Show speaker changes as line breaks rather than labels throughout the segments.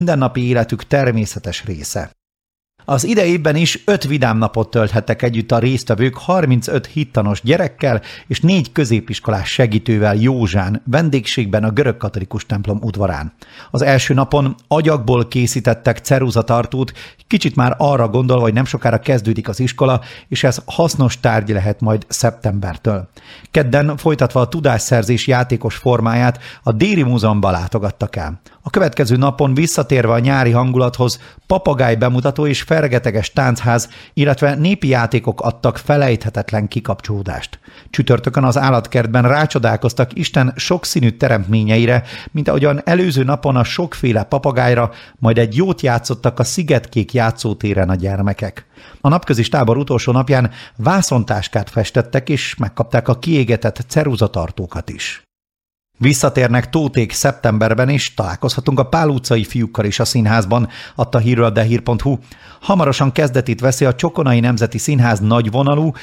mindennapi életük természetes része. Az idei évben is 5 vidám napot tölthettek együtt a résztvevők 35 hittanos gyerekkel és 4 középiskolás segítővel Józsán, vendégségben a görögkatolikus templom udvarán. Az első napon agyagból készítettek ceruzatartót, kicsit már arra gondolva, hogy nem sokára kezdődik az iskola, és ez hasznos tárgy lehet majd szeptembertől. Kedden folytatva a tudásszerzés játékos formáját a Déri Múzeumban látogattak el. A következő napon visszatérve a nyári hangulathoz papagáj bemutató és fergeteges táncház, illetve népi játékok adtak felejthetetlen kikapcsolódást. Csütörtökön az állatkertben rácsodálkoztak Isten sokszínű teremtményeire, mint ahogyan előző napon a sokféle papagájra, majd egy jót játszottak a Szigetkék játszótéren a gyermekek. A napközis tábor utolsó napján vászontáskát festettek, és megkapták a kiégetett ceruzatartókat is. Visszatérnek Tóték szeptemberben, és találkozhatunk a Pál utcai fiúkkal is a színházban, adta hírről a dehír.hu. Hamarosan kezdetét veszi a Csokonai Nemzeti Színház nagyvonalú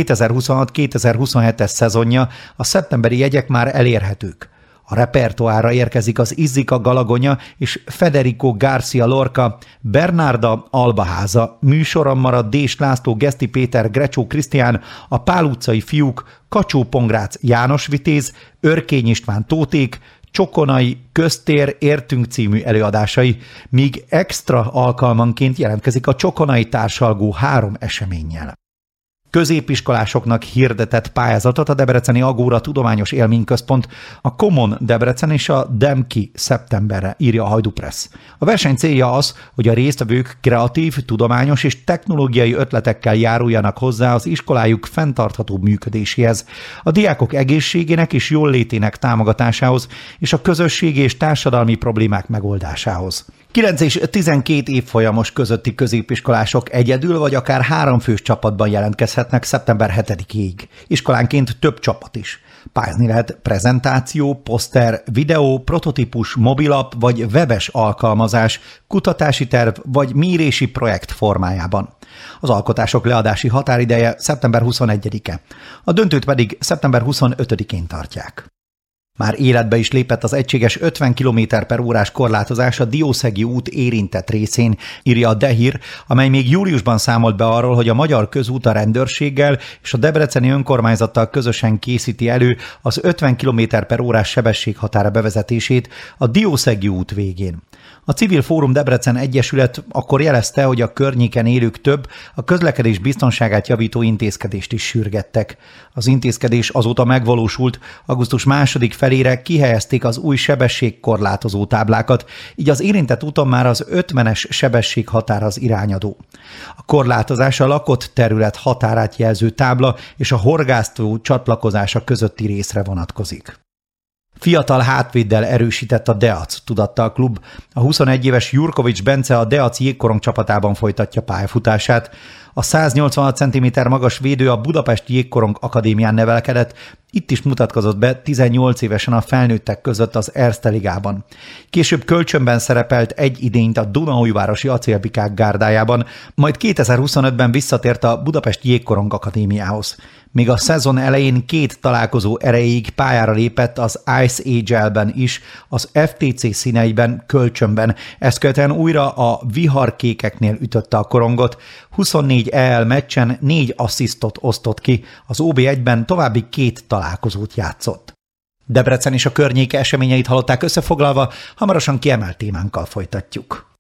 2026-2027-es szezonja, a szeptemberi jegyek már elérhetők. A repertoárra érkezik az Izzika Galagonya és Federico Garcia Lorca, Bernarda Albaháza, műsoron marad Dés László, Geszti Péter, Grecsó Krisztián, a Pál utcai fiúk, Kacsó Pongrác János Vitéz, Örkény István Tóték, Csokonai Köztér Értünk című előadásai, míg extra alkalmanként jelentkezik a Csokonai társalgó 3 eseménnyel. Középiskolásoknak hirdetett pályázatot a Debreceni Agóra Tudományos Élményközpont, a Common Debrecen és a Demki szeptemberre, írja a Hajdú Press. A verseny célja az, hogy a résztvevők kreatív, tudományos és technológiai ötletekkel járuljanak hozzá az iskolájuk fenntartható működéséhez, a diákok egészségének és jóllétének támogatásához és a közösségi és társadalmi problémák megoldásához. 9 és 12 évfolyamos közötti középiskolások egyedül vagy akár 3 fős csapatban jelentkezhetnek szeptember 7-ig. Iskolánként több csapat is. Pályázni lehet prezentáció, poszter, videó, prototípus, mobilap vagy webes alkalmazás, kutatási terv vagy mérési projekt formájában. Az alkotások leadási határideje szeptember 21-e. A döntőt pedig szeptember 25-én tartják. Már életbe is lépett az egységes 50 km/h korlátozás a Diószegi út érintett részén, írja a Dehír, amely még júliusban számolt be arról, hogy a Magyar Közút a rendőrséggel és a debreceni önkormányzattal közösen készíti elő az 50 km/h sebességhatár bevezetését a Diószegi út végén. A Civil Fórum Debrecen Egyesület akkor jelezte, hogy a környéken élők több, a közlekedés biztonságát javító intézkedést is sürgettek. Az intézkedés azóta megvalósult, augusztus 2. felére kihelyezték az új sebességkorlátozó táblákat, így az érintett úton már az 50-es sebességhatár az irányadó. A korlátozás a lakott terület határát jelző tábla és a horgásztó csatlakozása közötti részre vonatkozik. Fiatal hátvéddel erősített a Deac, tudatta a klub. A 21 éves Jurkovics Bence a Deac jégkorong csapatában folytatja pályafutását. A 186 cm magas védő a Budapesti Jégkorong Akadémián nevelkedett, itt is mutatkozott be 18 évesen a felnőttek között az Erste Ligában. Később kölcsönben szerepelt egy idényt a Dunaújvárosi Acélbikák gárdájában, majd 2025-ben visszatért a Budapesti Jégkorong Akadémiához. Még a szezon elején 2 találkozó erejéig pályára lépett az Ice Age-ben is, az FTC színeiben kölcsönben. Ezt követően újra a Viharkékeknél ütötte a korongot, 24 EL meccsen 4 asszisztot osztott ki, az OB1-ben további 2 találkozót játszott. Debrecen és a környéke eseményeit hallották összefoglalva, hamarosan kiemelt témánkkal folytatjuk.